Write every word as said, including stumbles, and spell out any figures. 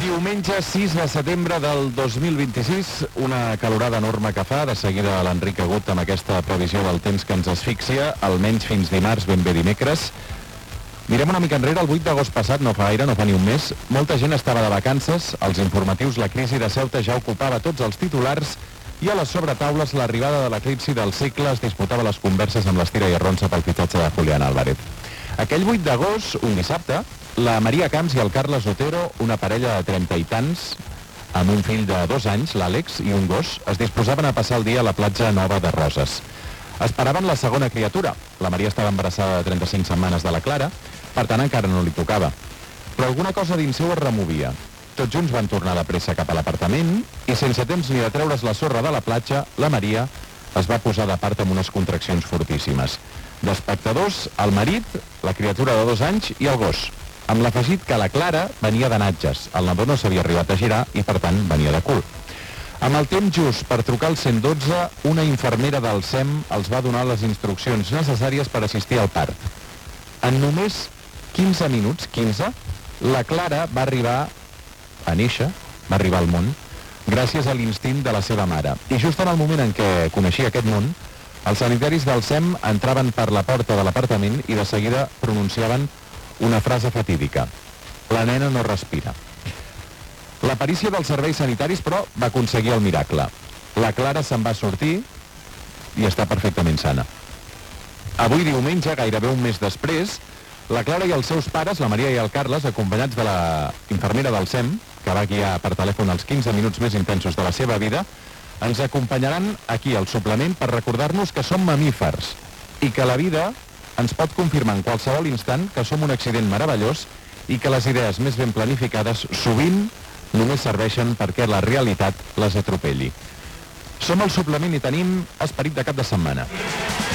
Diumenge sis de setembre del dos mil vint-i-sis, una calorada enorme que fa. De seguida l'Enric Agut amb aquesta previsió del temps que ens asfixia, almenys fins dimarts, ben bé dimecres. Mirem una mica enrere, el vuit d'agost passat, no fa gaire, no fa ni un mes, molta gent estava de vacances, als informatius la crisi de Ceuta ja ocupava tots els titulars i a les sobretaules l'arribada de l'eclipsi del segle es disputava les converses amb l'estira i arronsa pel fitxatge de Julián Álvarez. Aquell vuit d'agost, un dissabte, la Maria Camps i el Carles Otero, una parella de trenta i tants, amb un fill de dos anys, l'Àlex, i un gos, es disposaven a passar el dia a la platja Nova de Roses. Esperaven la segona criatura. La Maria estava embarassada de trenta-cinc setmanes de la Clara, per tant encara no li tocava. Però alguna cosa dins seu es removia. Tots junts van tornar de pressa cap a l'apartament i sense temps ni de treure's la sorra de la platja, la Maria es va posar de part amb unes contraccions fortíssimes. D'espectadors, el marit, la criatura de dos anys i el gos, amb l'afegit que la Clara venia de natges. El nadó no s'havia arribat a girar i, per tant, venia de cul. Amb el temps just per trucar al cent i dotze, una infermera del S E M els va donar les instruccions necessàries per assistir al part. En només quinze minuts, quinze, la Clara va arribar a néixer, va arribar al món, gràcies a l'instint de la seva mare. I just en el moment en què coneixia aquest món, els sanitaris del S E M entraven per la porta de l'apartament i de seguida pronunciaven una frase fatídica: la nena no respira. La perícia dels serveis sanitaris, però, va aconseguir el miracle. La Clara se'n va sortir i està perfectament sana. Avui diumenge, gairebé un mes després, la Clara i els seus pares, la Maria i el Carles, acompanyats de la infermera del S E M, que va guiar per telèfon els quinze minuts més intensos de la seva vida, ens acompanyaran aquí al suplement per recordar-nos que som mamífers i que la vida ens pot confirmar en qualsevol instant que som un accident meravellós i que les idees més ben planificades sovint només serveixen perquè la realitat les atropelli. Som al suplement i tenim esperit de cap de setmana.